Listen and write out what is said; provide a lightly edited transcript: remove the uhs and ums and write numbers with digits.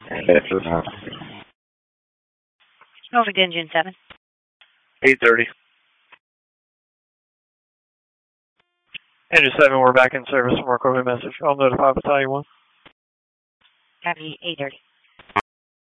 Over to Engine 7. 8:30. Engine 7, we're back in service from our Corvette message. I'll notify Battalion 1. Copy, 8:30.